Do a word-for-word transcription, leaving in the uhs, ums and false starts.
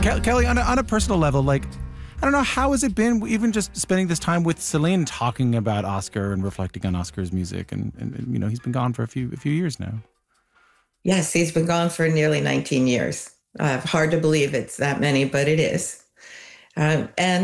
Ke- Kelly, on a, on a personal level, like, I don't know, how has it been even just spending this time with Celine talking about Oscar and reflecting on Oscar's music? And, and, and you know, he's been gone for a few a few years now. Yes, he's been gone for nearly nineteen years. Uh, hard to believe it's that many, but it is. Um, and